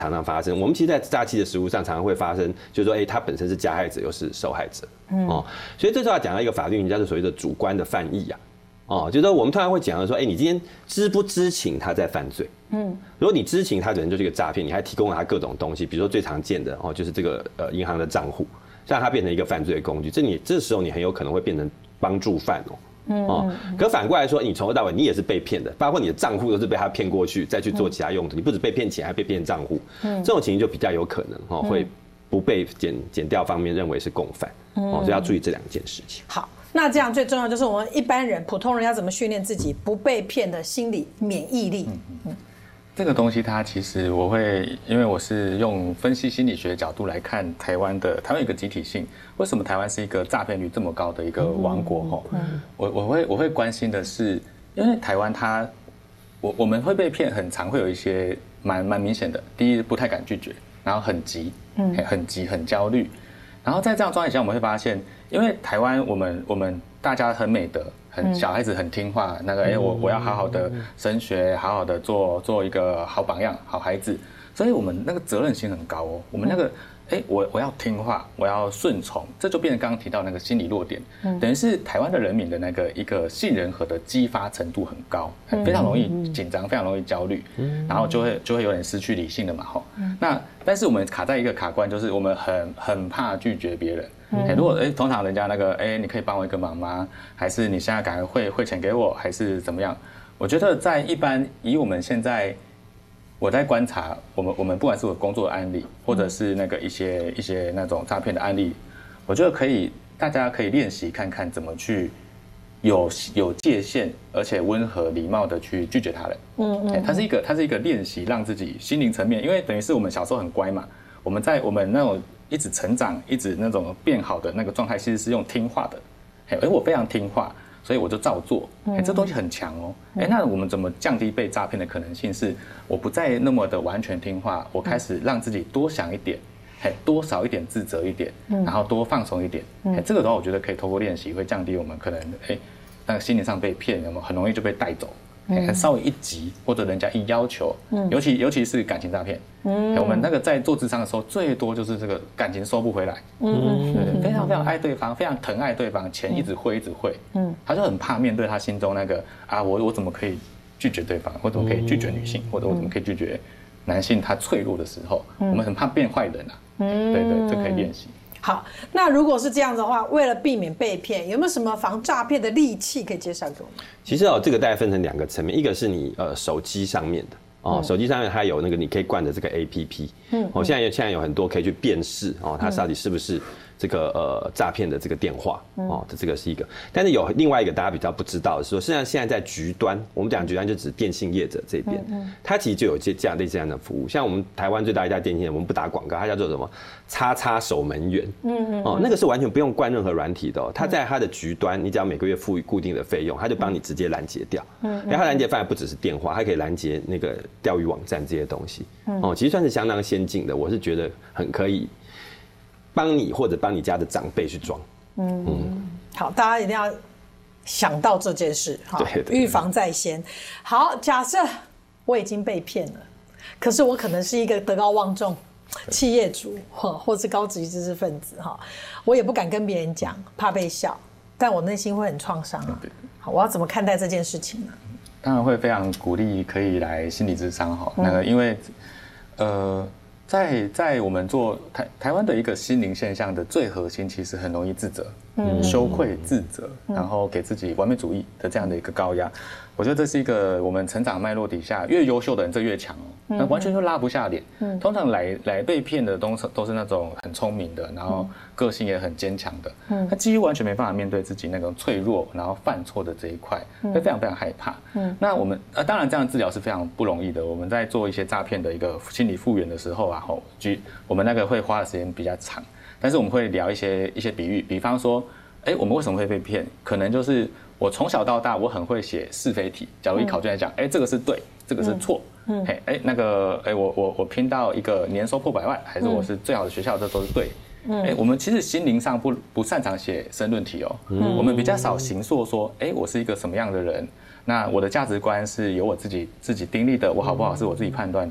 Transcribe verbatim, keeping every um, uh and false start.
常常发生。我们其实，在诈欺的实务上，常常会发生，就是说，哎、欸，他本身是加害者，又是受害者，嗯、哦，所以这时候要讲到一个法律，叫做所谓的主观的犯意啊，哦，就是说我们通常会讲到说，哎、欸，你今天知不知情他在犯罪？嗯，如果你知情他可能就是一个诈骗，你还提供了他各种东西，比如说最常见的哦，就是这个呃银行的账户，让他变成一个犯罪的工具，这你这时候你很有可能会变成帮助犯哦。哦，可反过来说，你从头到尾你也是被骗的，包括你的账户都是被他骗过去，再去做其他用途。你不止被骗钱，还被骗账户。这种情形就比较有可能哦，会不被检检调方面认为是共犯。哦，所以要注意这两件事情。 好，那这样最重要就是我们一般人、普通人要怎么训练自己不被骗的心理免疫力。嗯， 这个东西它其实我会，因为我是用分析心理学的角度来看台湾的台湾有一个集体性，为什么台湾是一个诈骗率这么高的一个王国？吼、嗯嗯，我我会我会关心的是，因为台湾它，我我们会被骗，很常会有一些蛮蛮明显的，第一不太敢拒绝，然后很急，嗯，很急很焦虑，然后在这样状态下，我们会发现，因为台湾我们我们大家很美德。很小孩子很听话，那个哎、欸，我我要好好的升学，好好的做做一个好榜样，好孩子，所以我们那个责任心很高哦。我们那个哎、欸，我我要听话，我要顺从，这就变成刚刚提到那个心理弱点，等于是台湾的人民的那个一个杏仁核的激发程度很高，非常容易紧张，非常容易焦虑，然后就会就会有点失去理性的嘛吼。那但是我们卡在一个卡关，就是我们很很怕拒绝别人。欸、如果哎、欸，通常人家那个哎、欸，你可以帮我一个忙吗？还是你现在赶快汇汇钱给我，还是怎么样？我觉得在一般以我们现在我在观察，我们我们不管是我工作的案例，或者是那个一些一些那种诈骗的案例，我觉得可以大家可以练习看看怎么去有有界限，而且温和礼貌的去拒绝他人。嗯嗯、欸，它是一个它是一个练习，让自己心灵层面，因为等于是我们小时候很乖嘛，我们在我们那种。一直成长，一直那种变好的那个状态，其实是用听话的。哎，我非常听话，所以我就照做。哎，这东西很强哦。哎，那我们怎么降低被诈骗的可能性？是我不再那么的完全听话，我开始让自己多想一点，哎，多少一点自责一点，然后多放松一点。哎，这个的话，我觉得可以透过练习，会降低我们可能哎那个心理上被骗，有没有很容易就被带走。嗯、稍微一急或者人家一要求，嗯、尤其尤其是感情诈骗，嗯、我们那个在做智商的时候，最多就是这个感情收不回来，嗯，对对，非常非常爱对方，非常疼爱对方，钱一直汇一直汇，嗯，他就很怕面对他心中那个啊，我我怎么可以拒绝对方，我怎么可以拒绝女性，或者我怎么可以拒绝男性他脆弱的时候，嗯、我们很怕变坏人啊，嗯，对对，这可以练习。 好，那如果是这样的话，为了避免被骗，有没有什么防诈骗的利器可以介绍给我们？ 其实哦，这个大概分成两个层面，一个是你呃手机上面的哦，嗯、手机上面它有那个你可以灌的这个 A P P， 嗯，哦，现在现在有很多可以去辨识哦，它到底是不是这个呃诈骗的这个电话哦，这这个是一个。但是有另外一个大家比较不知道的是说，实际上现在在局端，我们讲局端就指电信业者这边，它其实就有这这样类似这样的服务。像我们台湾最大一家电信业，我们不打广告，它叫做什么？叉叉守门员，嗯嗯，哦，那个是完全不用灌任何软体的哦，它在它的局端，你只要每个月付固定的费用，它就帮你直接拦截掉。嗯，然后它拦截范围不只是电话，它可以拦截那个钓鱼网站这些东西。哦，其实算是相当先进的，我是觉得很可以帮你或者帮你家的长辈去装。嗯嗯，好，大家一定要想到这件事，哈，预防在先。好，假设我已经被骗了，可是我可能是一个德高望重。企业主或是高级知识分子，我也不敢跟别人讲，怕被笑，但我内心会很创伤啊。好，我要怎么看待这件事情呢？ 当然会非常鼓励可以来心理咨商哈，那个因为呃，在在我们做台台湾的一个心灵现象的最核心，其实很容易自责、嗯、羞愧、自责，然后给自己完美主义的这样的一个高压。我觉得这是一个我们成长脉络底下越优秀的人，这越强哦，那完全就拉不下脸。嗯、通常来来被骗的都是都是那种很聪明的，然后个性也很坚强的，嗯、他几乎完全没办法面对自己那种脆弱，然后犯错的这一块，会非常非常害怕。嗯、那我们呃，当然这样治疗是非常不容易的。我们在做一些诈骗的一个心理复原的时候啊，吼，举我们那个会花的时间比较长，但是我们会聊一些一些比喻，比方说，哎，我们为什么会被骗？可能就是我从小到大我很会写是非题，假如一考卷来讲，哎，这个是对，这个是错，嗯，哎哎那个哎我我我拼到一个年收破百万，还是我是最好的学校，这都是对。哎，我们其实心灵上不不擅长写申论题哦，嗯、我们比较少形塑说，哎，我是一个什么样的人，那我的价值观是由我自己自己定立的，我好不好是我自己判断的。